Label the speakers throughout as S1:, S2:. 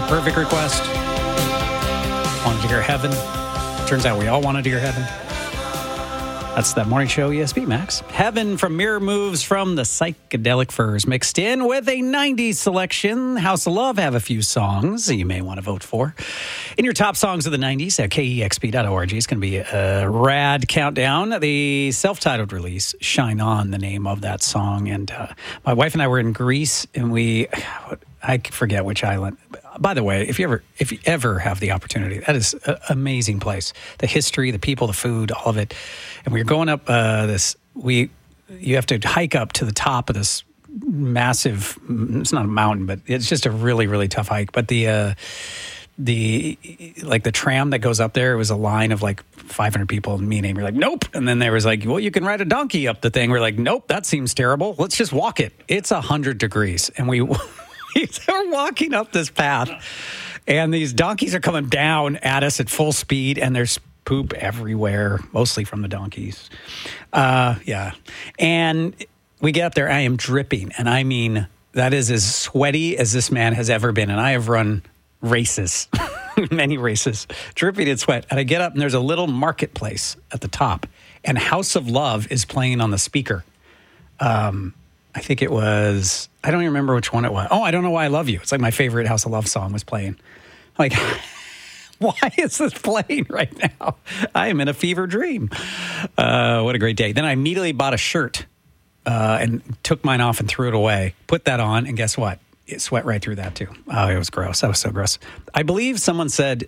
S1: perfect request. Wanted to hear Heaven. Turns out we all wanted to hear Heaven. That's that morning show ESP, Max. Heaven from Mirror Moves from the Psychedelic Furs, mixed in with a 90s selection. House of Love have a few songs you may want to vote for. In your top songs of the 90s at KEXP.org. It's going to be a rad countdown. The self-titled release, Shine On, the name of that song. And my wife and I were in Greece, and I forget which island. By the way, if you ever have the opportunity, that is an amazing place. The history, the people, the food, all of it. And we were going up you have to hike up to the top of this massive, it's not a mountain, but it's just a really, really tough hike. But the tram that goes up there, it was a line of like 500 people, and me and Amy were like, nope. And then there was like, well, you can ride a donkey up the thing. We're like, nope, that seems terrible. Let's just walk it. It's 100 degrees. And we're walking up this path, and these donkeys are coming down at us at full speed, and there's poop everywhere, mostly from the donkeys. Yeah. And we get up there, I am dripping. And I mean, that is as sweaty as this man has ever been. And I have run races, many races, dripping in sweat. And I get up, and there's a little marketplace at the top, and House of Love is playing on the speaker. I think it was, I don't even remember which one it was. Oh, I Don't Know Why I Love You. It's like my favorite House of Love song was playing. Like, why is this playing right now? I am in a fever dream. What a great day. Then I immediately bought a shirt and took mine off and threw it away. Put that on, and guess what? It sweat right through that too. Oh, it was gross. That was so gross. I believe someone said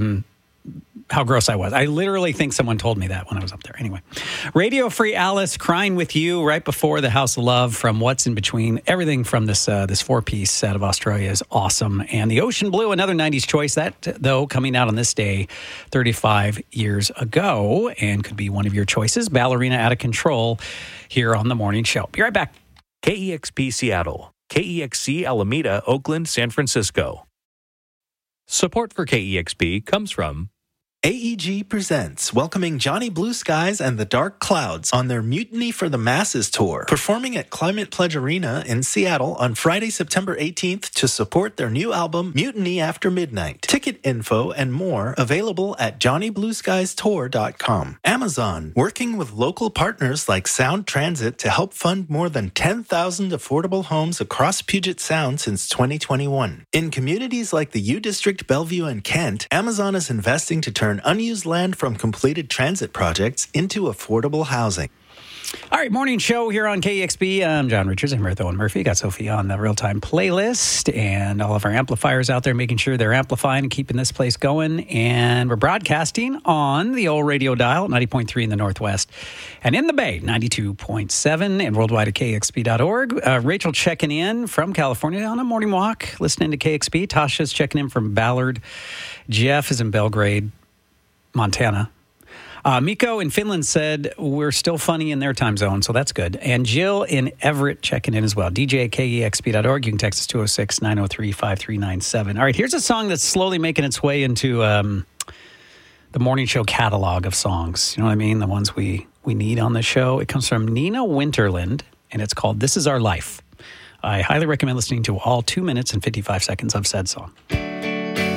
S1: how gross I was. I literally think someone told me that when I was up there. Anyway, Radio Free Alice, Crying With You, right before the House of Love from What's in Between. Everything from this four-piece out of Australia is awesome. And The Ocean Blue, another 90s choice. That, though, coming out on this day 35 years ago, and could be one of your choices. Ballerina Out of Control here on The Morning Show. Be right back.
S2: KEXP Seattle. KEXC Alameda, Oakland, San Francisco. Support for KEXP comes from
S3: AEG presents welcoming Johnny Blue Skies and the Dark Clouds on their Mutiny for the Masses tour, performing at Climate Pledge Arena in Seattle on Friday, September 18th to support their new album, Mutiny After Midnight. Ticket info and more available at JohnnyBlueSkiesTour.com. Amazon, working with local partners like Sound Transit to help fund more than 10,000 affordable homes across Puget Sound since 2021. In communities like the U District, Bellevue, and Kent, Amazon is investing to turn unused land from completed transit projects into affordable housing.
S1: All right, morning show here on KEXP. I'm John Richards. I'm here with Owen Murphy. Got Sophie on the real-time playlist, and all of our amplifiers out there making sure they're amplifying and keeping this place going. And we're broadcasting on the old radio dial, 90.3 in the Northwest, and in the Bay, 92.7, and worldwide at KEXP.org. Rachel checking in from California on a morning walk, listening to KEXP. Tasha's checking in from Ballard. Jeff is in Belgrade, Montana. Miko in Finland said we're still funny in their time zone, so that's good. And Jill in Everett checking in as well. DJ at KEXP.org. You can text us 206-903-5397. All right, here's a song that's slowly making its way into the morning show catalog of songs. You know what I mean? The ones we need on the show. It comes from Nina Winterland, and it's called This Is Our Life. I highly recommend listening to all 2 minutes and 55 seconds of said song.